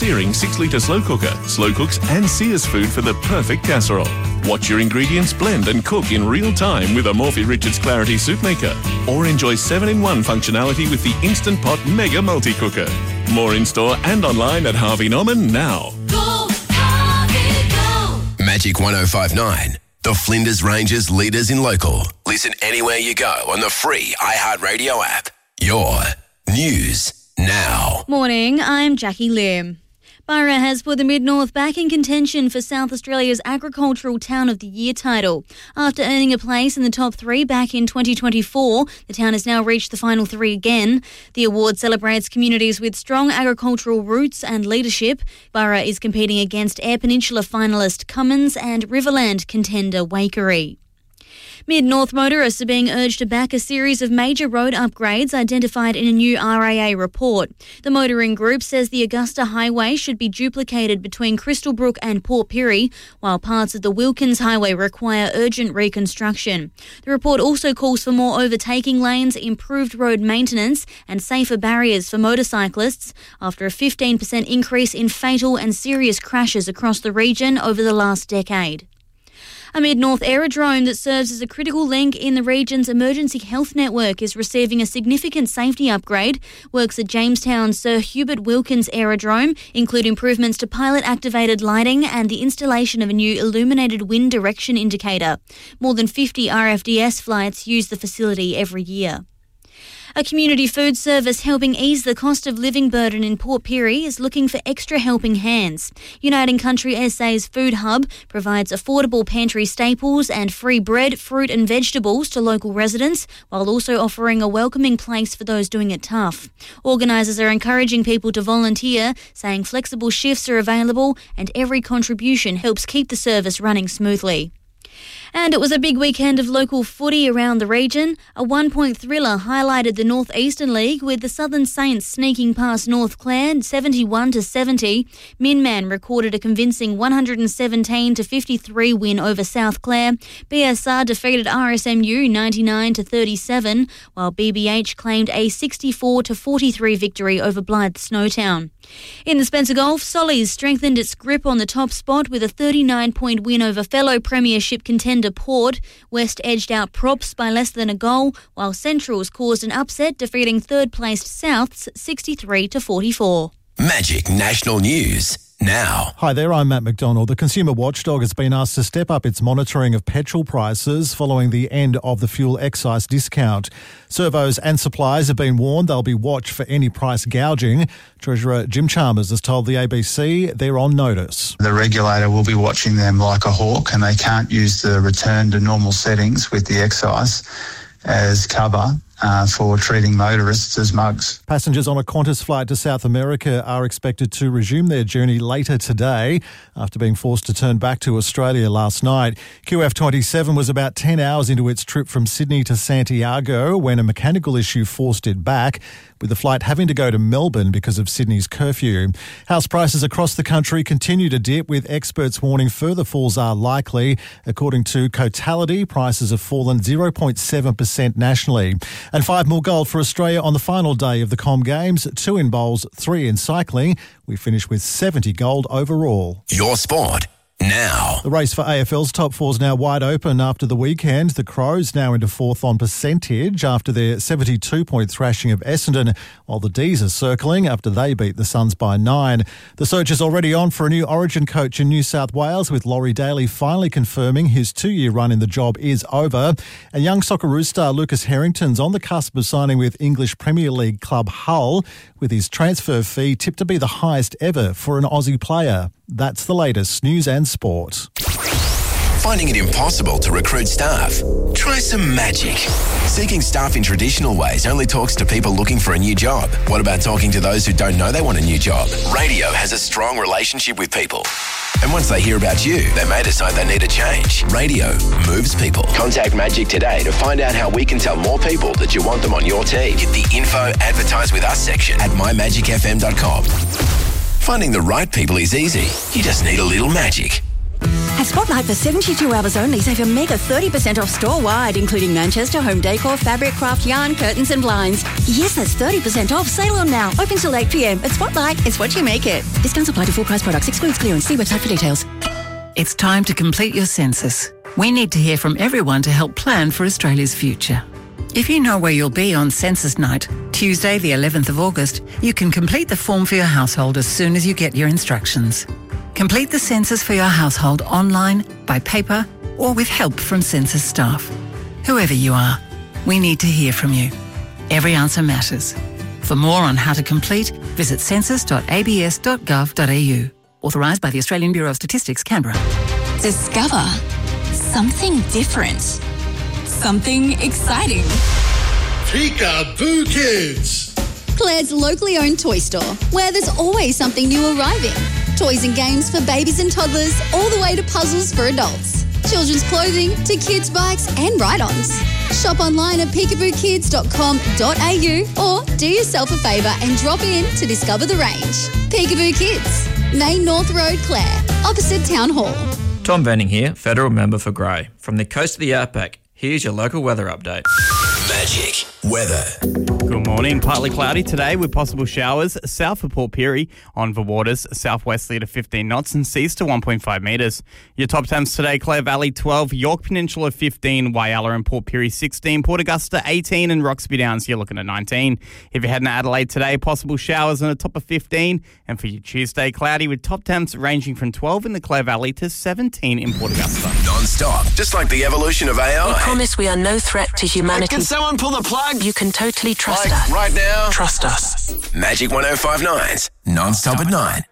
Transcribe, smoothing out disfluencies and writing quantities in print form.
Searing 6-litre slow cooker, slow cooks and sears food for the perfect casserole. Watch your ingredients blend and cook in real time with a Morphy Richards Clarity Soup Maker. Or enjoy 7-in-1 functionality with the Instant Pot Mega Multi-Cooker. More in-store and online at Harvey Norman now. Go, Harvey, go! Magic 105.9. The Flinders Ranges leaders in local. Listen anywhere you go on the free iHeartRadio app. Your news now. Morning, I'm Jackie Lim. Borough has put the Mid-North back in contention for South Australia's Agricultural Town of the Year title. After earning a place in the top 3 back in 2024, the town has now reached the final 3 again. The award celebrates communities with strong agricultural roots and leadership. Borough is competing against Eyre Peninsula finalist Cummins and Riverland contender Waikerie. Mid-North motorists are being urged to back a series of major road upgrades identified in a new RAA report. The motoring group says the Augusta Highway should be duplicated between Crystal Brook and Port Pirie, while parts of the Wilkins Highway require urgent reconstruction. The report also calls for more overtaking lanes, improved road maintenance and safer barriers for motorcyclists after a 15% increase in fatal and serious crashes across the region over the last decade. A Mid-North aerodrome that serves as a critical link in the region's emergency health network is receiving a significant safety upgrade. Works at Jamestown's Sir Hubert Wilkins Aerodrome include improvements to pilot-activated lighting and the installation of a new illuminated wind direction indicator. More than 50 RFDS flights use the facility every year. A community food service helping ease the cost of living burden in Port Pirie is looking for extra helping hands. Uniting Country SA's Food Hub provides affordable pantry staples and free bread, fruit and vegetables to local residents, while also offering a welcoming place for those doing it tough. Organisers are encouraging people to volunteer, saying flexible shifts are available and every contribution helps keep the service running smoothly. And it was a big weekend of local footy around the region. A one-point thriller highlighted the North Eastern League with the Southern Saints sneaking past North Clare 71-70. Minman recorded a convincing 117-53 win over South Clare. BSR defeated RSMU 99-37, while BBH claimed a 64-43 victory over Blythe Snowtown. In the Spencer Golf, Solly's strengthened its grip on the top spot with a 39-point win over fellow premiership contender Port. West edged out Props by less than a goal, while Centrals caused an upset, defeating third-placed Souths 63-44. Magic National News now. Hi there, I'm Matt McDonald. The Consumer Watchdog has been asked to step up its monitoring of petrol prices following the end of the fuel excise discount. Servos and suppliers have been warned they'll be watched for any price gouging. Treasurer Jim Chalmers has told the ABC they're on notice. The regulator will be watching them like a hawk, and they can't use the return to normal settings with the excise as cover for treating motorists as mugs. Passengers on a Qantas flight to South America are expected to resume their journey later today after being forced to turn back to Australia last night. QF27 was about 10 hours into its trip from Sydney to Santiago when a mechanical issue forced it back, with the flight having to go to Melbourne because of Sydney's curfew. House prices across the country continue to dip, with experts warning further falls are likely. According to Cotality, prices have fallen 0.7% nationally. And 5 more gold for Australia on the final day of the Com Games, 2 in bowls, 3 in cycling. We finish with 70 gold overall. Your sport now. The race for AFL's top 4 is now wide open after the weekend. The Crows now into 4th on percentage after their 72-point thrashing of Essendon, while the D's are circling after they beat the Suns by 9. The search is already on for a new Origin coach in New South Wales, with Laurie Daly finally confirming his 2-year run in the job is over. And young Socceroos star Lucas Harrington's on the cusp of signing with English Premier League club Hull, with his transfer fee tipped to be the highest ever for an Aussie player. That's the latest news and sport. Finding it impossible to recruit staff? Try some magic. Seeking staff in traditional ways only talks to people looking for a new job. What about talking to those who don't know they want a new job? Radio has a strong relationship with people. And once they hear about you, they may decide they need a change. Radio moves people. Contact Magic today to find out how we can tell more people that you want them on your team. Hit the info advertise with us section at mymagicfm.com. Finding the right people is easy. You just need a little magic. At Spotlight for 72 hours only, save a mega 30% off store-wide, including Manchester, home decor, fabric, craft, yarn, curtains and blinds. Yes, that's 30% off. Sale on now. Open till 8 p.m. At Spotlight, it's what you make it. Discounts apply to full price products. Excludes clearance. See website for details. It's time to complete your census. We need to hear from everyone to help plan for Australia's future. If you know where you'll be on Census Night, Tuesday the 11th of August, you can complete the form for your household as soon as you get your instructions. Complete the census for your household online, by paper, or with help from census staff. Whoever you are, we need to hear from you. Every answer matters. For more on how to complete, visit census.abs.gov.au. Authorised by the Australian Bureau of Statistics, Canberra. Discover something different. Something exciting. Peekaboo Kids. Claire's locally owned toy store, where there's always something new arriving. Toys and games for babies and toddlers, all the way to puzzles for adults. Children's clothing to kids' bikes and ride-ons. Shop online at peekabookids.com.au or do yourself a favour and drop in to discover the range. Peekaboo Kids, Main North Road, Clare, opposite Town Hall. Tom Venning here, Federal Member for Grey. From the coast of the Outback, here's your local weather update. Magic weather. Good morning. Partly cloudy today with possible showers south of Port Pirie, on the waters southwesterly to 15 knots and seas to 1.5 metres. Your top temps today: Clare Valley 12, York Peninsula 15, Whyalla and Port Pirie 16, Port Augusta 18 and Roxby Downs you're looking at 19. If you're heading to Adelaide today, possible showers on the top of 15, and for your Tuesday, cloudy with top temps ranging from 12 in the Clare Valley to 17 in Port Augusta. Non-stop, just like the evolution of AI. We promise we are no threat to humanity. Can someone pull the plug? You can totally trust us. Right now. Trust us. Magic 105.9's Non-Stop at 9.